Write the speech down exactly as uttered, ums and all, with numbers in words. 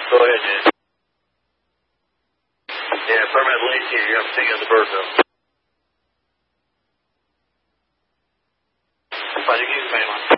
Go ahead, Jen. Yeah, permit late here. You're going to see on the bird though. Fine, you can use the main line.